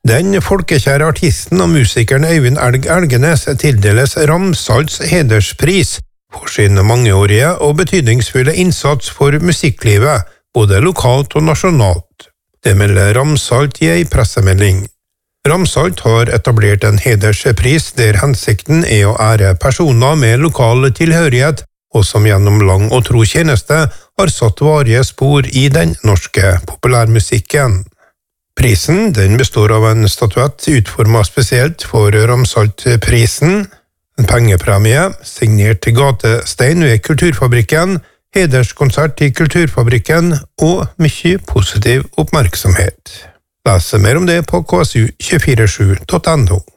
Den folkekjære artisten og musikeren Øyvind Elgenes tildeles Ramsalts hederspris for sin mangeårige og betydningsfulle innsats for musikklivet, både lokalt og nasjonalt. Det melder Ramsalt i en pressemelding. Ramsalt har etablert en hederspris der hensikten er å ære personer med lokal tilhørighet, og som gjennom lang og tro tjeneste har satt varige spor i den norske populærmusikken. Prisen den består av en statuett utformet spesielt for Ramsaltprisen, en pengepremie, signert gatestein ved Kulturfabrikken, hederskonsert i Kulturfabrikken og mye positiv oppmerksomhet. Les mer om det på ksu247.no.